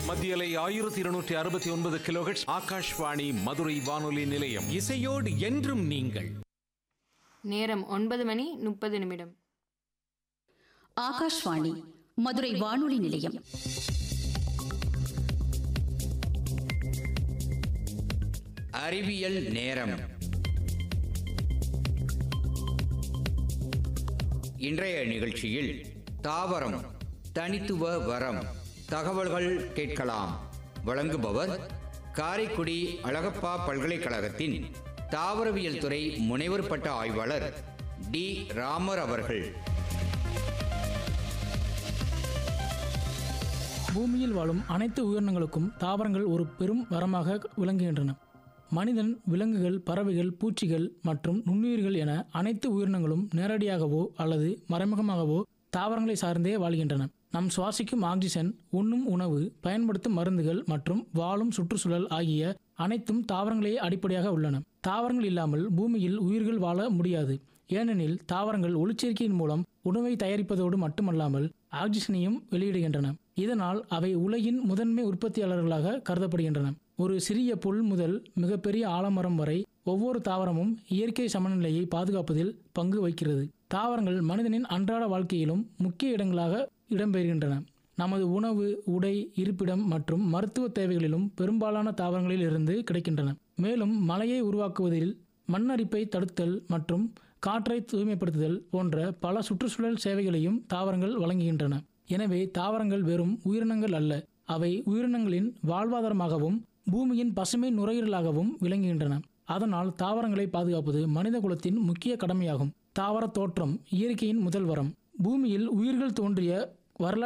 மத்தியலை 1269 கிலோஹெர்ட்ஸ் ஆகாஷ்வாணி மதுரை வானொலி நிலையம். இசையோடு என்றும் நீங்கள். நேரம் 9:30. ஆகாஷ்வாணி மதுரை வானொலி நிலையம். அறிவியல் நேரம். இன்றைய நிகழ்ச்சியில் தாவரம் தனித்துவ வரம் தகவல்கள் கேட்கலாம். வழங்குபவர் காரைக்குடி அழகப்பா பல்கலைக்கழகத்தின் தாவரவியல் துறை முனைவர் பட்ட ஆய்வாளர் டி. ராமர் அவர்கள். பூமியில் வாழும் அனைத்து உயிரினங்களுக்கும் தாவரங்கள் ஒரு பெரும் வரமாக விளங்குகின்றன. மனிதன், விலங்குகள், பறவைகள், பூச்சிகள் மற்றும் நுண்ணுயிர்கள் என அனைத்து உயிரினங்களும் நேரடியாகவோ அல்லது மறைமுகமாகவோ தாவரங்களை சார்ந்தே வாழ்கின்றன. நாம் சுவாசிக்கும் ஆக்சிஜன், உண்ணும் உணவு, பயன்படுத்தும் மருந்துகள் மற்றும் வாழும் சுற்றுச்சூழல் ஆகிய அனைத்தும் தாவரங்களே அடிப்படையாக உள்ளன. தாவரங்கள் இல்லாமல் பூமியில் உயிர்கள் வாழ முடியாது. ஏனெனில் தாவரங்கள் ஒளிச்சேர்க்கையின் மூலம் உணவை தயாரிப்பதோடு மட்டுமல்லாமல் ஆக்சிஜனையும் வெளியிடுகின்றன. இதனால் அவை உலகின் முதன்மை உற்பத்தியாளர்களாக கருதப்படுகின்றன. ஒரு சிறிய புல் முதல் மிகப்பெரிய ஆலமரம் வரை ஒவ்வொரு தாவரமும் இயற்கை சமநிலையை பாதுகாப்பதில் பங்கு வகிக்கிறது. தாவரங்கள் மனிதனின் அன்றாட வாழ்க்கையிலும் முக்கிய இடங்களாக இடம்பெறுகின்றன. நமது உணவு, உடை, இருப்பிடம் மற்றும் மருத்துவ தேவைகளிலும் பெரும்பாலான தாவரங்களில் இருந்து கிடைக்கின்றன. மேலும் மழையை உருவாக்குவதில், மண்ணரிப்பை தடுத்தல் மற்றும் காற்றை தூய்மைப்படுத்துதல் போன்ற பல சுற்றுச்சூழல் சேவைகளையும் தாவரங்கள் வழங்குகின்றன. எனவே தாவரங்கள் வெறும் உயிரினங்கள் அல்ல, அவை உயிரினங்களின் வாழ்வாதாரமாகவும் பூமியின் பசுமை நுரையீரலாகவும் விளங்குகின்றன. அதனால் தாவரங்களை பாதுகாப்பது மனித குலத்தின் முக்கிய கடமையாகும். தாவர தோற்றம் இயற்கையின் முதல் வரம். பூமியில் உயிர்கள் தோன்றிய வரலாற்று